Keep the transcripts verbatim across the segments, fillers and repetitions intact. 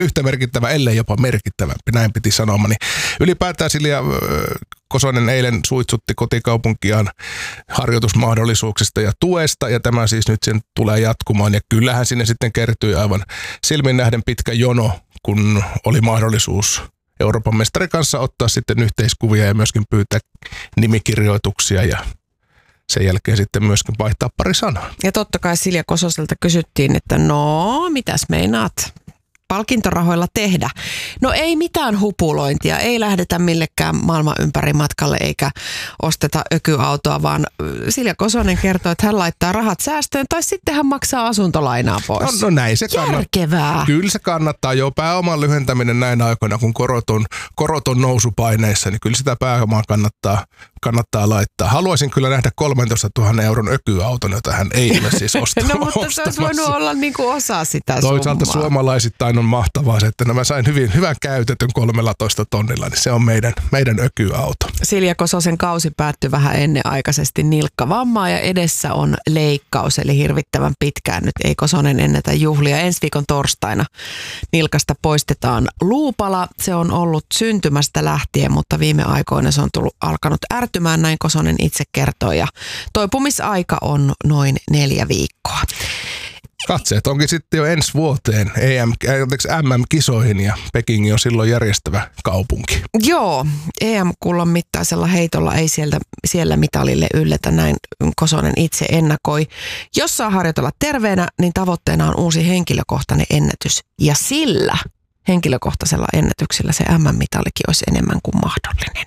yhtä merkittävä, ellei jopa merkittävämpi, näin piti sanomani. Ylipäätään Silja Kosonen eilen suitsutti kotikaupunkiaan harjoitusmahdollisuuksista ja tuesta, ja tämä siis nyt sen tulee jatkumaan. Ja kyllähän sinne sitten kertyi aivan silmin nähden pitkä jono, kun oli mahdollisuus Euroopan mestarin kanssa ottaa sitten yhteiskuvia ja myöskin pyytää nimikirjoituksia ja sen jälkeen sitten myöskin vaihtaa pari sanaa. Ja totta kai Silja Kososelta kysyttiin, että no, mitäs meinaat palkintorahoilla tehdä? No ei mitään hupulointia, ei lähdetä millekään maailman ympäri matkalle eikä osteta ökyautoa, vaan Silja Kosonen kertoo, että hän laittaa rahat säästöön tai sitten hän maksaa asuntolainaa pois. No, no näin se kannattaa. Järkevää. Kyllä se kannattaa. Jo pääoman lyhentäminen näin aikoina, kun korot on, korot on nousupaineissa, niin kyllä sitä pääomaa kannattaa, kannattaa laittaa. Haluaisin kyllä nähdä kolmetoistatuhatta euron ökyauton, jota hän ei ole siis ostamassa. No mutta se olisi voinut olla niin kuin osa sitä Toisaalta summaa. Suomalaisittain on mahtavaa se, että no mä sain hyvin, hyvän käytetyn kolmetoista tonnilla, niin se on meidän, meidän ökyauto. Silja Kososen kausi päättyi vähän ennenaikaisesti nilkkavammaa ja edessä on leikkaus, eli hirvittävän pitkään nyt ei Kosonen ennätä juhlia. Ensi viikon torstaina nilkasta poistetaan luupala. Se on ollut syntymästä lähtien, mutta viime aikoina se on tullut alkanut ärtymään, näin Kosonen itse kertoi, ja toipumisaika on noin neljä viikkoa. Katseet onkin sitten jo ensi vuoteen E M, M M-kisoihin ja Peking on silloin järjestävä kaupunki. Joo, E M-kullan mittaisella heitolla ei sieltä, siellä mitalille yllätä, näin Kosonen itse ennakoi. Jos saa harjoitella terveenä, niin tavoitteena on uusi henkilökohtainen ennätys. Ja sillä henkilökohtaisella ennätyksellä se M M-mitalikin olisi enemmän kuin mahdollinen.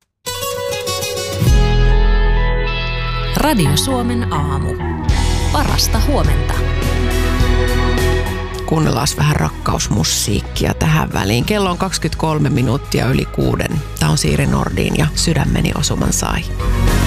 Radio Suomen aamu. Parasta huomenta. Kuunnellaan vähän rakkausmusiikkia tähän väliin. Kello on kaksikymmentäkolme minuuttia yli kuuden. Tämä on Siiri Nordin ja Sydämeni osuman sai.